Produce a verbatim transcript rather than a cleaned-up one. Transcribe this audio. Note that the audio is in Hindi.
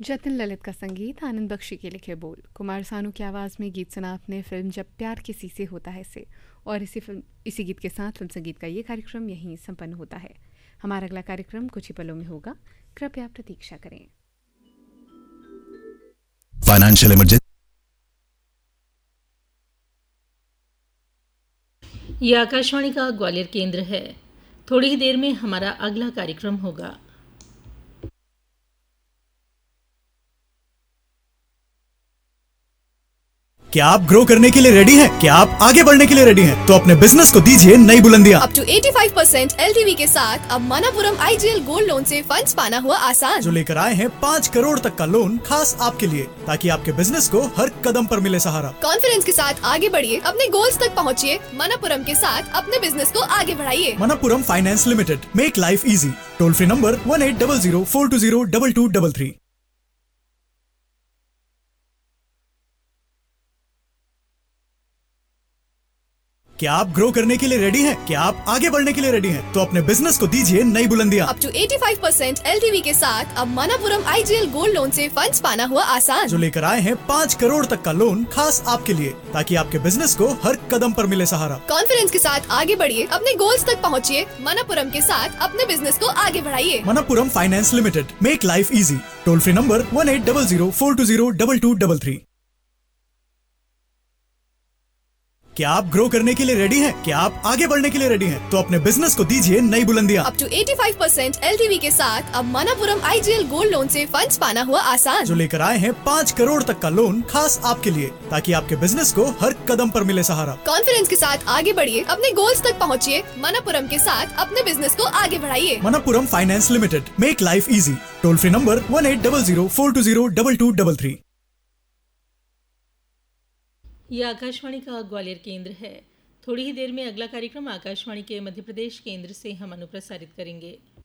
जतिन ललित का संगीत, आनंद बख्शी के लिखे बोल, कुमार सानू की आवाज़ में गीत सुना आपने फिल्म जब प्यार किसी से होता है से। और इसी फिल्म इसी गीत के साथ फिल्म संगीत का ये कार्यक्रम यहीं संपन्न होता है। हमारा अगला कार्यक्रम कुछ ही पलों में होगा, कृपया प्रतीक्षा करें। Financial emergency. ये आकाशवाणी का ग्वालियर केंद्र है। थोड़ी ही देर में हमारा अगला कार्यक्रम होगा। क्या आप ग्रो करने के लिए रेडी हैं? क्या आप आगे बढ़ने के लिए रेडी हैं? तो अपने बिजनेस को दीजिए नई बुलंदियां। अप टू पचासी परसेंट एलटीवी के साथ अब मनापुरम आईजीएल गोल्ड लोन से फंड्स पाना हुआ आसान। जो लेकर आए हैं पाँच करोड़ तक का लोन खास आपके लिए, ताकि आपके बिजनेस को हर कदम पर मिले सहारा। कॉन्फिडेंस के साथ आगे बढ़िए, अपने गोल्स तक पहुँचिए। मनापुरम के साथ अपने बिजनेस को आगे बढ़ाइए। Manappuram finance limited, make life easy. Toll free number one eight double zero four to zero double two double three. क्या आप ग्रो करने के लिए रेडी हैं? क्या आप आगे बढ़ने के लिए रेडी हैं? तो अपने बिजनेस को दीजिए नई बुलंदियां। अप टू पचासी परसेंट एलटीवी के साथ अब मनापुरम आईजीएल गोल्ड लोन से फंड्स पाना हुआ आसान। जो लेकर आए हैं पाँच करोड़ तक का लोन खास आपके लिए, ताकि आपके बिजनेस को हर कदम पर मिले सहारा। कॉन्फिडेंस के साथ आगे बढ़िए, अपने गोल्स तक पहुँचिए। मनापुरम के साथ अपने बिजनेस को आगे बढ़ाइए। Manappuram finance limited, make life easy. Toll free number one eight double zero four to zero double two double three. क्या आप ग्रो करने के लिए रेडी हैं? क्या आप आगे बढ़ने के लिए रेडी हैं? तो अपने बिजनेस को दीजिए नई बुलंदियां। अप टू पचासी परसेंट एलटीवी के साथ अब मनापुरम आईजीएल गोल्ड लोन से फंड्स पाना हुआ आसान। जो लेकर आए हैं पाँच करोड़ तक का लोन खास आपके लिए, ताकि आपके बिजनेस को हर कदम पर मिले सहारा। कॉन्फिडेंस के साथ आगे बढ़िए, अपने गोल्स तक पहुँचिए। मनापुरम के साथ अपने बिजनेस को आगे बढ़ाइए। Manappuram finance limited, make life easy. Toll free number one eight double zero four to zero double two double three. ये आकाशवाणी का ग्वालियर केंद्र है। थोड़ी ही देर में अगला कार्यक्रम आकाशवाणी के मध्य प्रदेश केंद्र से हम अनुप्रसारित करेंगे।